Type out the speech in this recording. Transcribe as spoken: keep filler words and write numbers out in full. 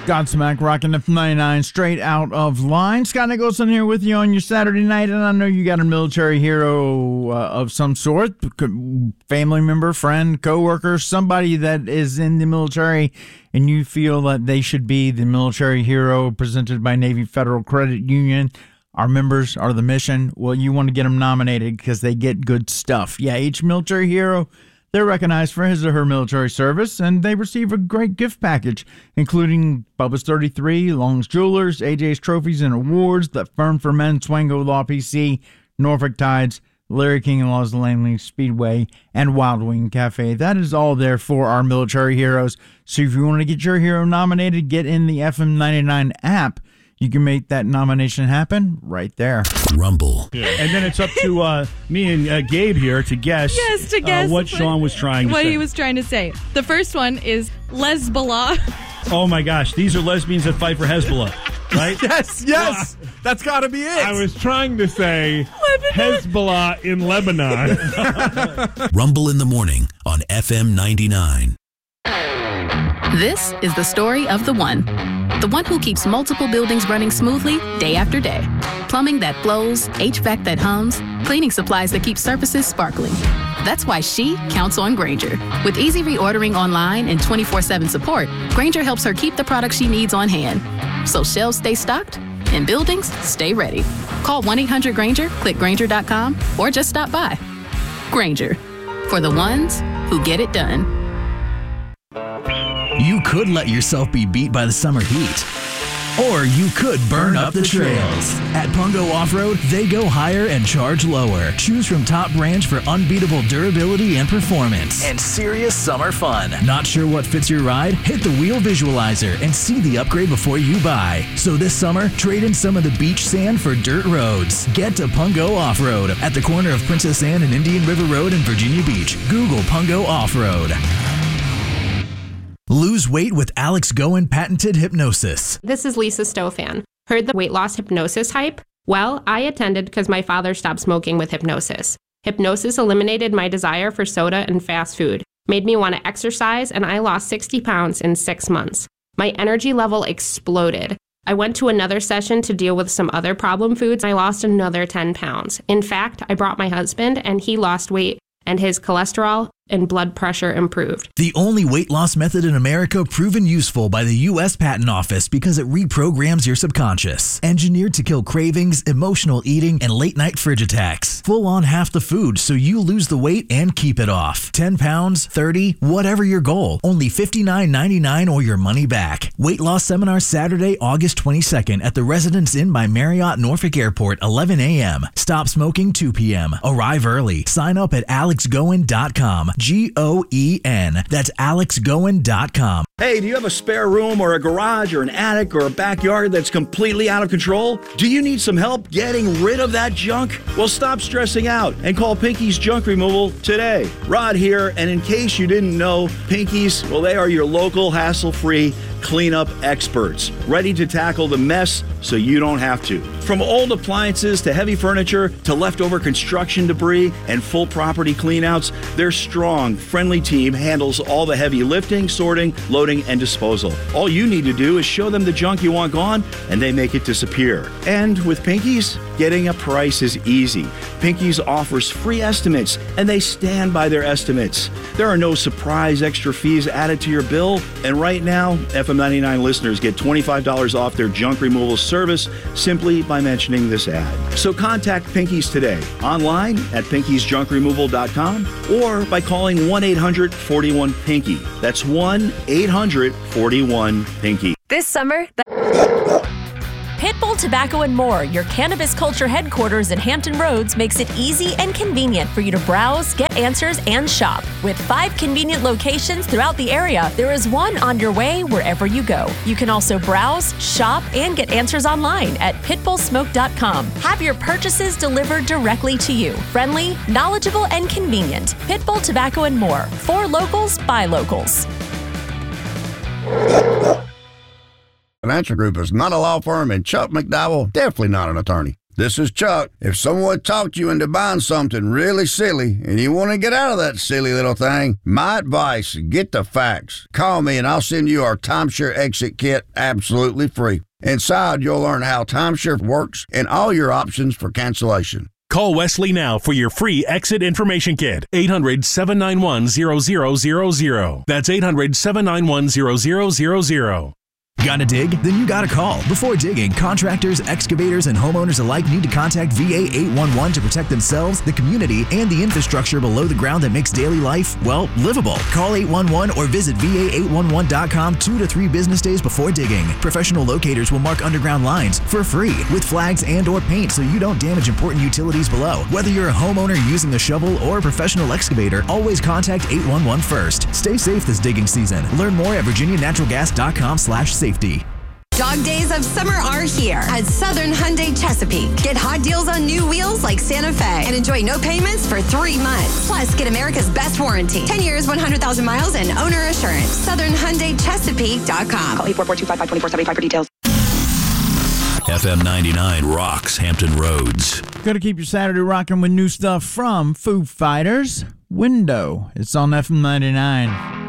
Godsmack rocking F ninety-nine straight out of line. Scott Nicholson here with you on your Saturday night, and I know you got a military hero uh, of some sort, family member, friend, coworker, somebody that is in the military, and you feel that they should be the military hero presented by Navy Federal Credit Union. Our members are the mission. Well, you want to get them nominated because they get good stuff. Yeah, each military hero, they're recognized for his or her military service, and they receive a great gift package, including Bubba's thirty-three, Long's Jewelers, A J's Trophies and Awards, The Firm for Men, Swango Law P C, Norfolk Tides, Larry King and Laws Langley Speedway, and Wild Wing Cafe. That is all there for our military heroes. So if you want to get your hero nominated, get in the F M ninety-nine app. You can make that nomination happen right there. Rumble. Yeah. And then it's up to uh, me and uh, Gabe here to guess, yes, to guess uh, what Sean was trying to what say. What he was trying to say. The first one is Lesbala. Oh, my gosh. These are lesbians that fight for Hezbollah, right? Yes, yes. Well, that's got to be it. I was trying to say Hezbollah in Lebanon. Rumble in the morning on F M ninety-nine. This is the story of the one. The one who keeps multiple buildings running smoothly day after day. Plumbing that flows, H V A C that hums, cleaning supplies that keep surfaces sparkling. That's why she counts on Grainger. With easy reordering online and twenty-four seven support, Grainger helps her keep the products she needs on hand. So shelves stay stocked and buildings stay ready. Call one eight hundred Grainger, click Grainger dot com, or just stop by. Grainger, for the ones who get it done. You could let yourself be beat by the summer heat. Or you could burn up the trails. At Pungo Off-Road, they go higher and charge lower. Choose from top brands for unbeatable durability and performance. And serious summer fun. Not sure what fits your ride? Hit the wheel visualizer and see the upgrade before you buy. So this summer, trade in some of the beach sand for dirt roads. Get to Pungo Off-Road at the corner of Princess Anne and Indian River Road in Virginia Beach. Google Pungo Off-Road. Lose weight with Alex Goen patented hypnosis. This is Lisa Stofan. Heard the weight loss hypnosis hype? Well, I attended because my father stopped smoking with hypnosis. Hypnosis eliminated my desire for soda and fast food, made me want to exercise, and I lost sixty pounds in six months. My energy level exploded. I went to another session to deal with some other problem foods. I lost another ten pounds. In fact, I brought my husband, and he lost weight, and his cholesterol and blood pressure improved. The only weight loss method in America proven useful by the U S Patent Office because it reprograms your subconscious. Engineered to kill cravings, emotional eating, and late-night fridge attacks. Full on half the food so you lose the weight and keep it off. ten pounds, thirty, whatever your goal. Only fifty-nine ninety-nine or your money back. Weight loss seminar Saturday, August twenty-second at the Residence Inn by Marriott Norfolk Airport, eleven a.m. Stop smoking two p.m. Arrive early. Sign up at alex goen dot com. G O E N. That's alex goen dot com. Hey, do you have a spare room or a garage or an attic or a backyard that's completely out of control? Do you need some help getting rid of that junk? Well, stop stressing out and call Pinky's Junk Removal today. Rod here, and in case you didn't know, Pinky's, well, they are your local hassle-free cleanup experts, ready to tackle the mess so you don't have to. From old appliances to heavy furniture to leftover construction debris and full property cleanouts, their strong, friendly team handles all the heavy lifting, sorting, loading, and disposal. All you need to do is show them the junk you want gone, and they make it disappear. And with Pinky's, getting a price is easy. Pinky's offers free estimates, and they stand by their estimates. There are no surprise extra fees added to your bill, and right now, F M ninety-nine listeners get twenty-five dollars off their junk removal service simply by mentioning this ad. So contact Pinky's today, online at pinkys junk removal dot com or by calling one eight hundred forty-one pinky. That's one eight hundred forty-one pinky. This summer, the Pitbull Tobacco and More, your cannabis culture headquarters in Hampton Roads, makes it easy and convenient for you to browse, get answers, and shop. With five convenient locations throughout the area, there is one on your way wherever you go. You can also browse, shop, and get answers online at pitbull smoke dot com. Have your purchases delivered directly to you. Friendly, knowledgeable, and convenient. Pitbull Tobacco and More. For locals, by locals. Financial Group is not a law firm, and Chuck McDowell definitely not an attorney. This is Chuck. If someone talked you into buying something really silly and you want to get out of that silly little thing, my advice, get the facts. Call me and I'll send you our timeshare exit kit absolutely free. Inside, you'll learn how timeshare works and all your options for cancellation. Call Wesley now for your free exit information kit. eight hundred, seven nine one, zero zero zero zero. That's eight hundred, seven nine one, zero zero zero zero. Gotta dig? Then you gotta call. Before digging, contractors, excavators, and homeowners alike need to contact V A eight one one to protect themselves, the community, and the infrastructure below the ground that makes daily life, well, livable. Call eight one one or visit V A eight one one dot com two to three business days before digging. Professional locators will mark underground lines for free with flags and or paint so you don't damage important utilities below. Whether you're a homeowner using a shovel or a professional excavator, always contact eight one one first. Stay safe this digging season. Learn more at virginia natural gas dot com slash safety. Dog days of summer are here at Southern Hyundai Chesapeake. Get hot deals on new wheels like Santa Fe and enjoy no payments for three months. Plus, get America's best warranty. ten years, one hundred thousand miles, and owner assurance. Southern Hyundai Chesapeake dot com. Call eight four four, two five five, two four seven five for details. F M ninety-nine rocks Hampton Roads. Going to keep your Saturday rocking with new stuff from Foo Fighters. Window. It's on F M ninety-nine.